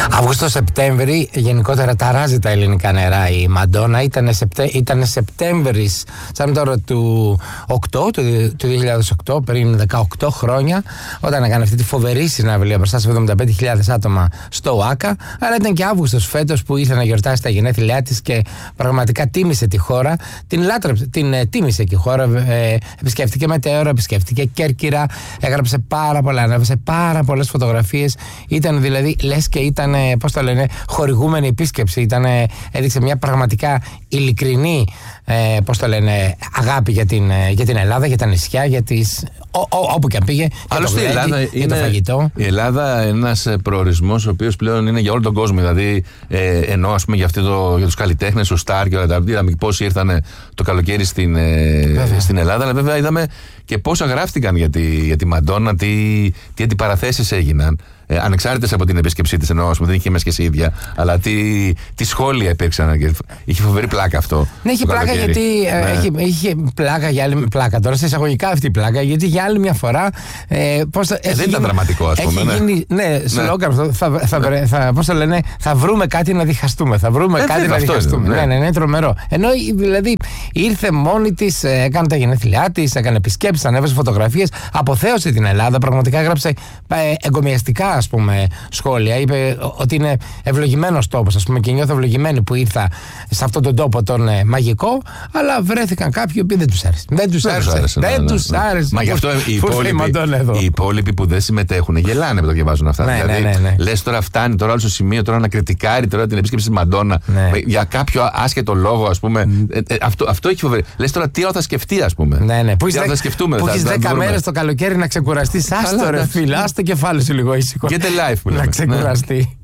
Αύγουστο-Σεπτέμβρη, γενικότερα ταράζει τα ελληνικά νερά η Μαντόνα. Ήταν Σεπτέμβρης, σαν τώρα του 2008, πριν 18 χρόνια, όταν έκανε αυτή τη φοβερή συναυλία μπροστά σε 75.000 άτομα στο ΟΑΚΑ. Αλλά ήταν και Αύγουστος φέτος που ήθελε να γιορτάσει τα γενέθλιά της και πραγματικά τίμησε τη χώρα. Την τίμησε και η χώρα. Επισκέφτηκε Μετέωρο, επισκέφτηκε Κέρκυρα, έγραψε πάρα πολλά, ανέβασε πάρα πολλές φωτογραφίες. Ήταν δηλαδή, λες και ήταν, πώς το λένε, χορηγούμενη επίσκεψη. Έδειξε μια πραγματικά ειλικρινή, πώς το λένε, αγάπη για την Ελλάδα, για τα νησιά, για τις, όπου και αν πήγε. Άλλωστε η Ελλάδα για το φαγητό. Η Ελλάδα ένας προορισμός ο οποίος πλέον είναι για όλο τον κόσμο. Δηλαδή, ενώ ας πούμε για τους καλλιτέχνες, ο Σταρ και όλα τα. Είδαμε πόσοι ήρθαν το καλοκαίρι στην Ελλάδα, αλλά βέβαια είδαμε και πόσα γράφτηκαν για τη Μαντόνα, τι αντιπαραθέσεις έγιναν. Ανεξάρτητες από την επίσκεψή της, ενώ δεν είχε μέσα και σε ίδια, αλλά τι σχόλια υπήρξαν. Είχε φοβερή πλάκα αυτό. Ναι, είχε πλάκα γιατί. Ναι. Είχε πλάκα για άλλη πλάκα. Τώρα σε εισαγωγικά αυτή η πλάκα, γιατί για άλλη μια φορά. Δεν ήταν δραματικό, ας πούμε. Ναι, σλόγγαν. Πώς το λένε, θα βρούμε κάτι να διχαστούμε. Θα βρούμε κάτι να διχαστούμε. Ναι, τρομερό. Ενώ δηλαδή ήρθε μόνη της, έκανε τα γενέθλιά της, έκανε επισκέψεις, ανέβασε φωτογραφίες, αποθέωσε την Ελλάδα. Πραγματικά έγραψε εγκομιαστικά, ας πούμε, σχόλια. Είπε ότι είναι ευλογημένος τόπος, ας πούμε, και νιώθω ευλογημένη που ήρθα σε αυτόν τον τόπο τον μαγικό. Αλλά βρέθηκαν κάποιοι που δεν τους άρεσε. Δεν τους άρεσε. Μα γι' αυτό οι υπόλοιποι που δεν συμμετέχουν γελάνε που το διαβάζουν αυτά. Ναι. Λες τώρα φτάνει τώρα άλλο στο σημείο τώρα να κριτικάρει τώρα την επίσκεψη της Μαντόνα για κάποιο άσχετο λόγο, ας πούμε. Αυτό έχει φοβερή. Λες τώρα τι άλλο θα σκεφτεί, ας πούμε. Ναι. Που έχεις 10 μέρες το καλοκαίρι να ξεκουραστείς. Άστο ρε φίλε, άστο κεφάλι σου λίγο ήσυχο. Get a life που λέμε. Να ξεκουραστεί.